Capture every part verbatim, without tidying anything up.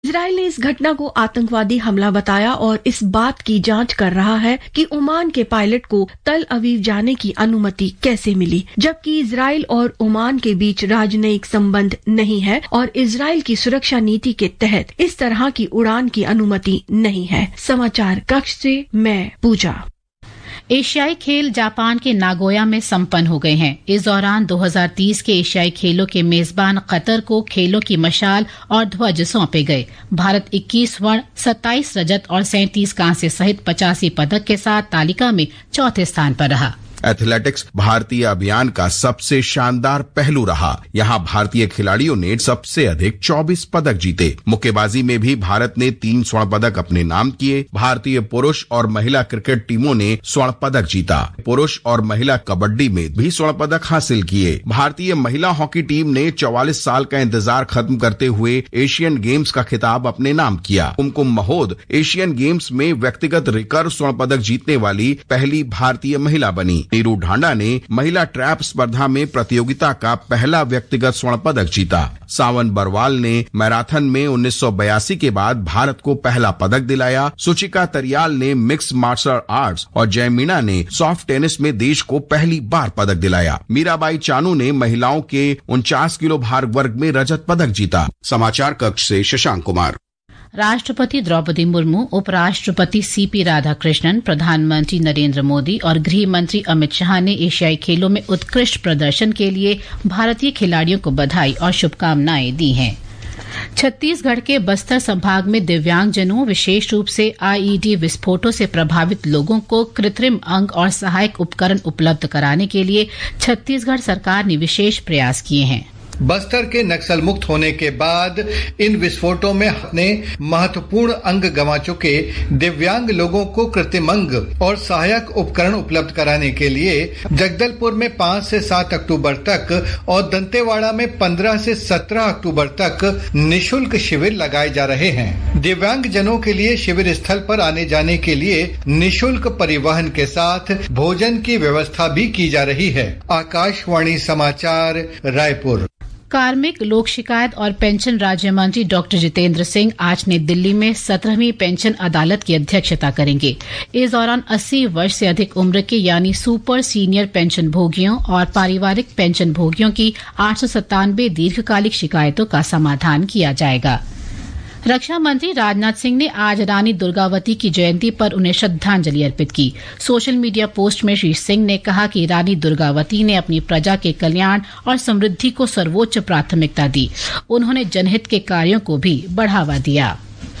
Israel ने इस घटना को आतंकवादी हमला बताया और इस बात की जांच कर रहा है कि ओमान के पायलट को तल अवीव जाने की अनुमति कैसे मिली, जबकि इजराइल और ओमान के बीच राजनयिक संबंध नहीं है और इजराइल की सुरक्षा नीति के तहत इस तरह की उड़ान की अनुमति नहीं है। समाचार कक्ष से मैं पूजा। एशियाई खेल जापान के नागोया में संपन्न हो गए हैं। इस दौरान दो हज़ार तीस के एशियाई खेलों के मेजबान कतर को खेलों की मशाल और ध्वज सौंपे गए। भारत इक्कीस स्वर्ण, सत्ताईस रजत और सैंतीस कांस्य सहित पचासी पदक के साथ तालिका में चौथे स्थान पर रहा। एथलेटिक्स भारतीय अभियान का सबसे शानदार पहलू रहा। यहाँ भारतीय खिलाड़ियों ने सबसे अधिक चौबीस पदक जीते। मुक्केबाजी में भी भारत ने तीन स्वर्ण पदक अपने नाम किए। भारतीय पुरुष और महिला क्रिकेट टीमों ने स्वर्ण पदक जीता। पुरुष और महिला कबड्डी में भी स्वर्ण पदक हासिल किए। भारतीय महिला हॉकी टीम ने चौवालीस साल का इंतजार खत्म करते हुए एशियन गेम्स का खिताब अपने नाम किया। कुमकुम महोद एशियन गेम्स में व्यक्तिगत रिकर्व स्वर्ण पदक जीतने वाली पहली भारतीय महिला बनी। नीरू ढांडा ने महिला ट्रैप स्पर्धा में प्रतियोगिता का पहला व्यक्तिगत स्वर्ण पदक जीता। सावन बरवाल ने मैराथन में उन्नीस सौ बयासी के बाद भारत को पहला पदक दिलाया। सुचिका तरियाल ने मिक्स मार्शल आर्ट्स और जय मीणा ने सॉफ्ट टेनिस में देश को पहली बार पदक दिलाया। मीराबाई चानू ने महिलाओं के उनचास किलो भार वर्ग में रजत पदक जीता। समाचार कक्ष से शशांक कुमार। राष्ट्रपति द्रौपदी मुर्मू, उपराष्ट्रपति सीपी राधाकृष्णन, प्रधानमंत्री नरेंद्र मोदी और गृह मंत्री अमित शाह ने एशियाई खेलों में उत्कृष्ट प्रदर्शन के लिए भारतीय खिलाड़ियों को बधाई और शुभकामनाएं दी हैं। छत्तीसगढ़ के बस्तर संभाग में दिव्यांगजनों, विशेष रूप से आईईडी विस्फोटों से प्रभावित लोगों को कृत्रिम अंग और सहायक उपकरण उपलब्ध कराने के लिए छत्तीसगढ़ सरकार ने विशेष प्रयास किए हैं। बस्तर के नक्सल मुक्त होने के बाद इन विस्फोटों में अपने महत्वपूर्ण अंग गंवा चुके दिव्यांग लोगों को कृत्रिम अंग और सहायक उपकरण उपलब्ध कराने के लिए जगदलपुर में पाँच से सात अक्टूबर तक और दंतेवाड़ा में पंद्रह से सत्रह अक्टूबर तक निशुल्क शिविर लगाए जा रहे हैं। दिव्यांग जनों के लिए शिविर स्थल पर आने जाने के लिए निशुल्क परिवहन के साथ भोजन की व्यवस्था भी की जा रही है। आकाशवाणी समाचार रायपुर। कार्मिक, लोक शिकायत और पेंशन राज्य मंत्री डॉक्टर जितेंद्र सिंह आज नई दिल्ली में सत्रहवीं पेंशन अदालत की अध्यक्षता करेंगे। इस दौरान अस्सी वर्ष से अधिक उम्र के यानी सुपर सीनियर पेंशन भोगियों और पारिवारिक पेंशन भोगियों की आठ सौ सत्तानवे दीर्घकालिक शिकायतों का समाधान किया जाएगा। रक्षा मंत्री राजनाथ सिंह ने आज रानी दुर्गावती की जयंती पर उन्हें श्रद्धांजलि अर्पित की। सोशल मीडिया पोस्ट में श्री सिंह ने कहा कि रानी दुर्गावती ने अपनी प्रजा के कल्याण और समृद्धि को सर्वोच्च प्राथमिकता दी। उन्होंने जनहित के कार्यों को भी बढ़ावा दिया।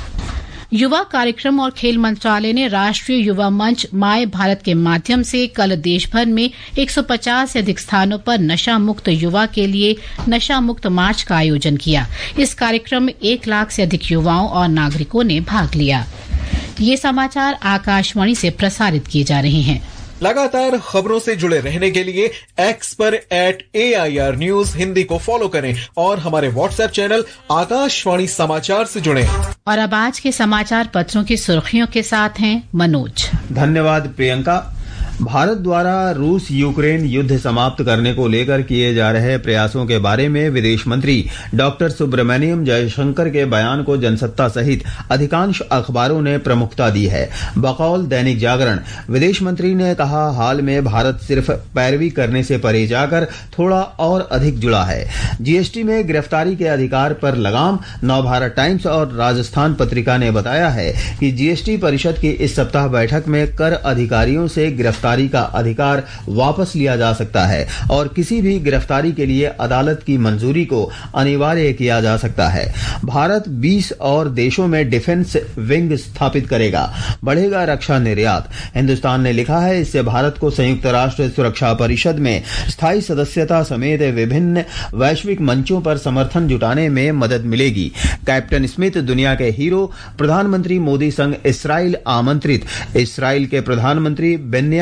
युवा कार्यक्रम और खेल मंत्रालय ने राष्ट्रीय युवा मंच माय भारत के माध्यम से कल देश भर में एक सौ पचास से अधिक स्थानों पर नशा मुक्त युवा के लिए नशा मुक्त मार्च का आयोजन किया। इस कार्यक्रम में एक लाख से अधिक युवाओं और नागरिकों ने भाग लिया। ये समाचार आकाशवाणी से प्रसारित किए जा रहे हैं। लगातार खबरों से जुड़े रहने के लिए एक्स पर eight A I R news Hindi को फॉलो करें और हमारे व्हाट्सएप चैनल आकाशवाणी समाचार से जुड़ें। और अब आज के समाचार पत्रों की सुर्खियों के साथ हैं मनोज। धन्यवाद प्रियंका। भारत द्वारा रूस यूक्रेन युद्ध समाप्त करने को लेकर किए जा रहे प्रयासों के बारे में विदेश मंत्री डॉक्टर सुब्रमण्यम जयशंकर के बयान को जनसत्ता सहित अधिकांश अखबारों ने प्रमुखता दी है। बकौल दैनिक जागरण, विदेश मंत्री ने कहा, हाल में भारत सिर्फ पैरवी करने से परे जाकर थोड़ा और अधिक जुड़ा है। जीएसटी में गिरफ्तारी के अधिकार पर लगाम। नवभारत टाइम्स और राजस्थान पत्रिका ने बताया है कि जीएसटी परिषद की इस सप्ताह बैठक में कर अधिकारियों से गिरफ्तारी का अधिकार वापस लिया जा सकता है और किसी भी गिरफ्तारी के लिए अदालत की मंजूरी को अनिवार्य किया जा सकता है। भारत बीस और देशों में डिफेंस विंग स्थापित करेगा, बढ़ेगा रक्षा निर्यात। हिंदुस्तान ने लिखा है, इससे भारत को संयुक्त राष्ट्र सुरक्षा परिषद में स्थायी सदस्यता समेत विभिन्न वैश्विक मंचों पर समर्थन जुटाने में मदद मिलेगी। कैप्टन स्मिथ दुनिया के हीरो, प्रधानमंत्री मोदी संग इसराइल आमंत्रित। इसराइल के प्रधानमंत्री बेन्यामिन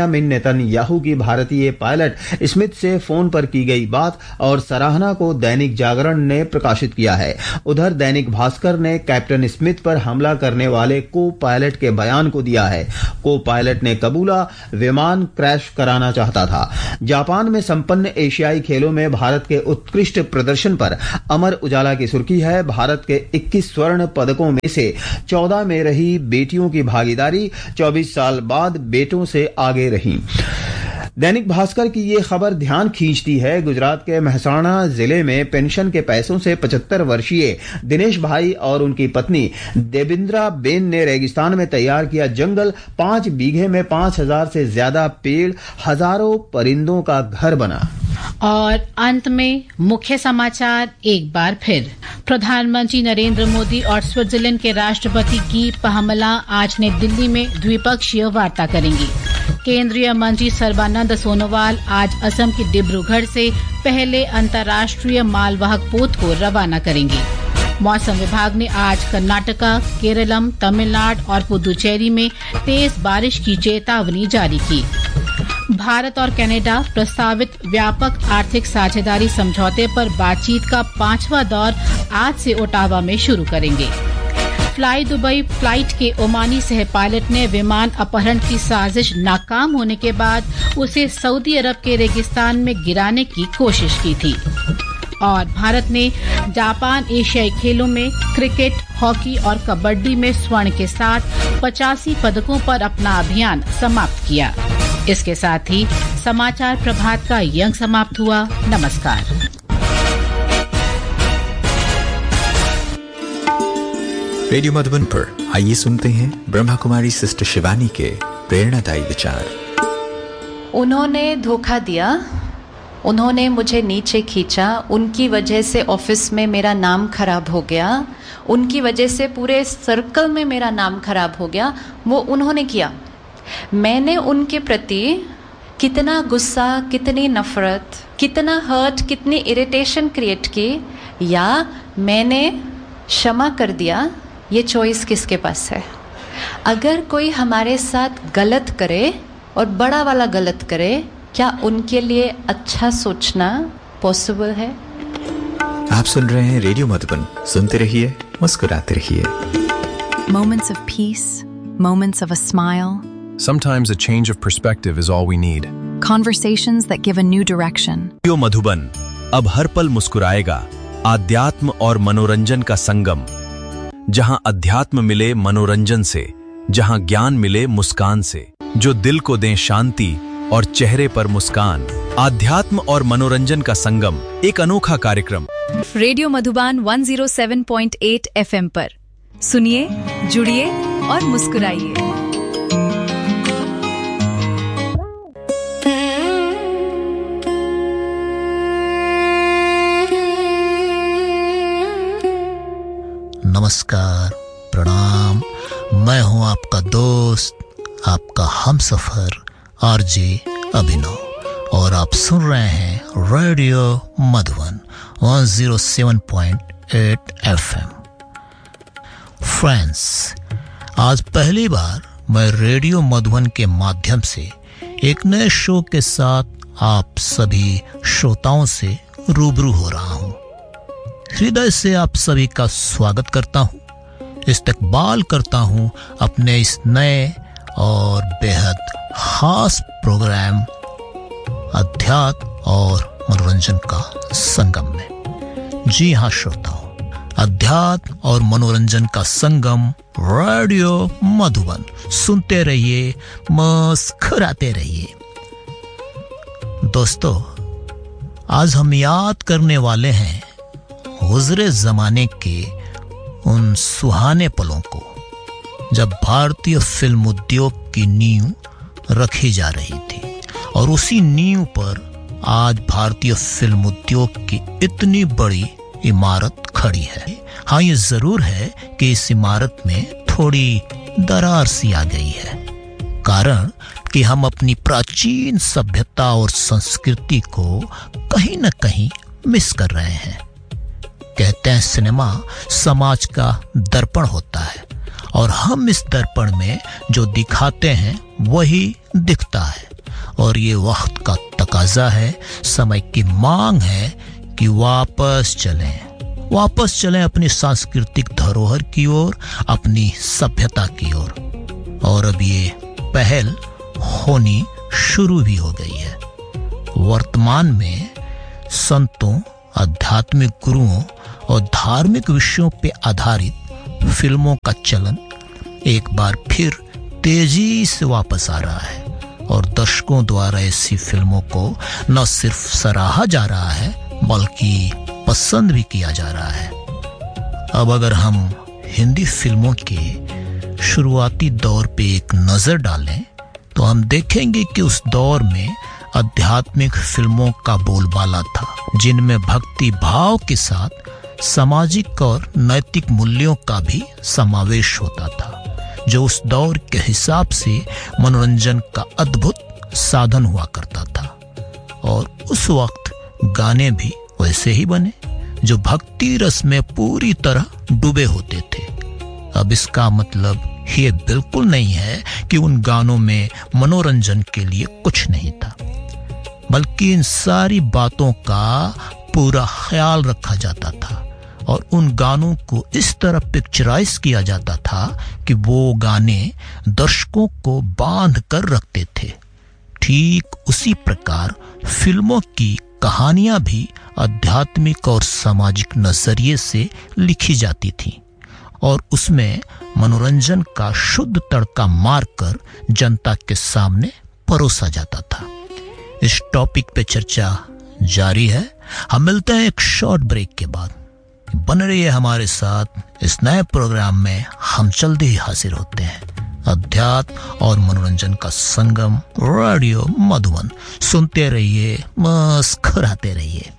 बेंजामिन नेतन्याहू की भारतीय पायलट स्मिथ से फोन पर की गई बात और सराहना को दैनिक जागरण ने प्रकाशित किया है। उधर दैनिक भास्कर ने कैप्टन स्मिथ पर हमला करने वाले को पायलट के बयान को दिया है। को पायलट ने कबूला विमान क्रैश कराना चाहता था। जापान में संपन्न एशियाई खेलों में भारत के उत्कृष्ट प्रदर्शन पर अमर उजाला की सुर्खी है। भारत के इक्कीस स्वर्ण पदकों में से चौदह में रही बेटियों की भागीदारी, चौबीस साल बाद बेटों से आगे रही। दैनिक भास्कर की ये खबर ध्यान खींचती है। गुजरात के महसाणा जिले में पेंशन के पैसों से पचहत्तर वर्षीय दिनेश भाई और उनकी पत्नी देबिंद्रा बेन ने रेगिस्तान में तैयार किया जंगल। पांच बीघे में पांच हजार से ज्यादा पेड़, हजारों परिंदों का घर बना। और अंत में मुख्य समाचार एक बार फिर। प्रधानमंत्री नरेंद्र मोदी और स्विट्जरलैंड के राष्ट्रपति गी पहमला आज नई दिल्ली में द्विपक्षीय वार्ता करेंगे। केंद्रीय मंत्री सर्बानंद सोनोवाल आज असम के डिब्रूगढ़ से पहले अंतर्राष्ट्रीय मालवाहक पोत को रवाना करेंगे। मौसम विभाग ने आज कर्नाटका, केरलम, तमिलनाडु और पुदुचेरी में तेज बारिश की चेतावनी जारी की। भारत और कनाडा प्रस्तावित व्यापक आर्थिक साझेदारी समझौते पर बातचीत का पांचवा दौर आज से ओटावा में शुरू करेंगे। फ्लाई दुबई फ्लाइट के ओमानी सह पायलट ने विमान अपहरण की साजिश नाकाम होने के बाद उसे सऊदी अरब के रेगिस्तान में गिराने की कोशिश की थी। और भारत ने जापान एशियाई खेलों में क्रिकेट, हॉकी और कबड्डी में स्वर्ण के साथ पचासी पदकों पर अपना अभियान समाप्त किया। इसके साथ ही समाचार प्रभात का ये अंक समाप्त हुआ। नमस्कार। रेडियो मधुबन पर आइए सुनते हैं ब्रह्मा कुमारी सिस्टर शिवानी के प्रेरणादायी विचार। उन्होंने धोखा दिया, उन्होंने मुझे नीचे खींचा, उनकी वजह से ऑफिस में मेरा नाम खराब हो गया, उनकी वजह से पूरे सर्कल में मेरा नाम खराब हो गया। वो उन्होंने किया। मैंने उनके प्रति कितना गुस्सा, कितनी नफरत, कितना हर्ट, कितनी इरिटेशन क्रिएट की, या मैंने क्षमा कर दिया, ये चॉइस किसके पास है। अगर कोई हमारे साथ गलत करे और बड़ा वाला गलत करे, क्या उनके लिए अच्छा सोचना पॉसिबल है? आप सुन रहे हैं रेडियो मधुबन, सुनते रहिए, मुस्कुराते रहिए। Moments of peace, moments of a smile. Sometimes a change of perspective is all we need. Conversations that give a new direction. Radio Madhuban अब हर पल मुस्कुराएगा। आध्यात्म और मनोरंजन का संगम, जहां अध्यात्म मिले मनोरंजन से, जहां ज्ञान मिले मुस्कान से, जो दिल को दें शांति और चेहरे पर मुस्कान। आध्यात्म और मनोरंजन का संगम, एक अनोखा कार्यक्रम। रेडियो मधुबन एक सौ सात पॉइंट आठ एफएम पर सुनिए, जुड़िए और मुस्कुराइए। नमस्कार, प्रणाम। मैं हूं आपका दोस्त, आपका हमसफर आरजे अभिनव, और आप सुन रहे हैं रेडियो मधुबन एक सौ सात पॉइंट आठ एफएम। फ्रेंड्स, आज पहली बार मैं रेडियो मधुबन के माध्यम से एक नए शो के साथ आप सभी श्रोताओं से रूबरू हो रहा हूं। हृदय से आप सभी का स्वागत करता हूं, इस्तकबाल करता हूं अपने इस नए और बेहद खास प्रोग्राम अध्यात्म और मनोरंजन का संगम में। जी हाँ श्रोताओ, अध्यात्म और मनोरंजन का संगम रेडियो मधुबन। सुनते रहिए, मुस्कुराते रहिए। दोस्तों, आज हम याद करने वाले हैं गुज़रे जमाने के उन सुहाने पलों को, जब भारतीय फिल्म उद्योग की नींव रखी जा रही थी, और उसी नींव पर आज भारतीय फिल्म उद्योग की इतनी बड़ी इमारत खड़ी है। हाँ, ये जरूर है कि इस इमारत में थोड़ी दरार सी आ गई है, कारण कि हम अपनी प्राचीन सभ्यता और संस्कृति को कहीं न कहीं मिस कर रहे हैं। कहते हैं सिनेमा समाज का दर्पण होता है, और हम इस दर्पण में जो दिखाते हैं वही दिखता है। और ये वक्त का तकाजा है, समय की मांग है कि वापस चलें वापस चलें अपनी सांस्कृतिक धरोहर की ओर, अपनी सभ्यता की ओर। और अब ये पहल होनी शुरू भी हो गई है। वर्तमान में संतों, आध्यात्मिक गुरुओं और धार्मिक विषयों पे आधारित फिल्मों का चलन एक बार फिर तेजी से वापस आ रहा है और दर्शकों द्वारा ऐसी फिल्मों को न सिर्फ सराहा जा रहा है बल्कि पसंद भी किया जा रहा है। अब अगर हम हिंदी फिल्मों के शुरुआती दौर पे एक नजर डालें तो हम देखेंगे कि उस दौर में आध्यात्मिक फिल्मों का बोलबाला था, जिनमें भक्ति भाव के साथ सामाजिक और नैतिक मूल्यों का भी समावेश होता था, जो उस दौर के हिसाब से मनोरंजन का अद्भुत साधन हुआ करता था। और उस वक्त गाने भी वैसे ही बने जो भक्ति रस में पूरी तरह डूबे होते थे। अब इसका मतलब ये बिल्कुल नहीं है कि उन गानों में मनोरंजन के लिए कुछ नहीं था, बल्कि इन सारी बातों का पूरा ख्याल रखा जाता था और उन गानों को इस तरह पिक्चराइज किया जाता था कि वो गाने दर्शकों को बांध कर रखते थे। ठीक उसी प्रकार फिल्मों की कहानियां भी आध्यात्मिक और सामाजिक नजरिए से लिखी जाती थीं और उसमें मनोरंजन का शुद्ध तड़का मारकर जनता के सामने परोसा जाता था। इस टॉपिक पे चर्चा जारी है। हम मिलते हैं एक शॉर्ट ब्रेक के बाद। बने रहिए हमारे साथ। इस नए प्रोग्राम में हम जल्दी ही हाजिर होते हैं। अध्यात्म और मनोरंजन का संगम, रेडियो मधुबन। सुनते रहिए, मुस्कुराते रहिए।